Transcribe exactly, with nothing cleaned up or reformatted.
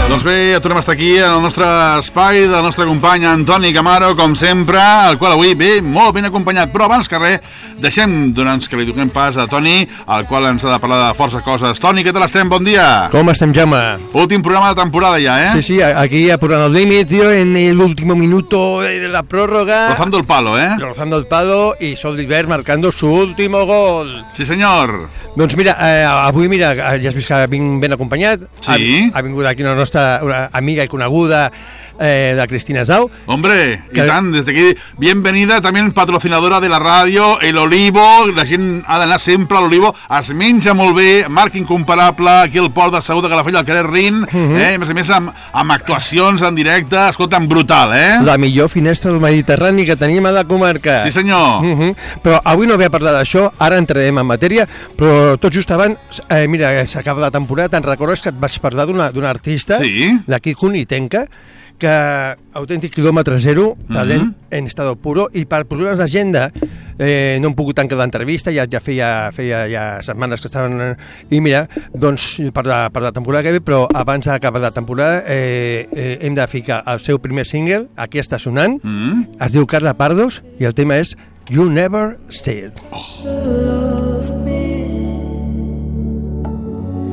Doncs bé, tornem a estar aquí en el nostre espai del nostre company Antoni Camaro, com sempre, el qual avui ve molt ben acompanyat. Però abans que res, deixem, doncs, que li donem pas a Toni, el qual ens ha de parlar de força coses. Toni, què tal estem? Bon dia. Com estem, Jaume? Últim programa de temporada ja, ¿eh? Sí, sí, aquí apurando el límite, tío, en el último minuto de la prórroga. Rozando el palo, ¿eh? Rozando el palo y Sol d'Hivern marcando su último gol. Sí, senyor. Doncs mira, eh, avui, mira, ja has vist que vinc ben acompanyat. Sí. Ha, ha vingut aquí una nostra una amiga i coneguda, eh, de Cristina Sau. Hombre, que... y tan, desde aquí, bienvenida, también patrocinadora de la radio, El Olivo, la gent ha d'anar sempre a l'Olivo, es menja molt bé, marc incomparable, aquí al port de Segur de Calafell, al carrer Rin, uh -huh. eh, a més a més amb, amb actuacions en directe, escolta'm, brutal, eh? La millor finestra del Mediterrani que tenim a la comarca. Sí, senyor. Uh -huh. Però avui no ve a parlar d'això, ara entrarem en matèria, però tot just abans, eh, mira, s'acaba la temporada, te'n recordes que et vaig parlar d'una artista, sí, d'aquí Junitenca, que autèntic quilòmetre zero, talent uh -huh. en estado puro, i per problemes d'agenda eh, no hem pogut tancar l'entrevista, ja, ja feia, feia ja setmanes que estaven... I mira, doncs per la, per la temporada que ve, però abans d'acabar la temporada eh, eh, hem de ficar el seu primer single, aquí està sonant, uh -huh. es diu Carla Pardos, i el tema és You Never Stayed. Oh.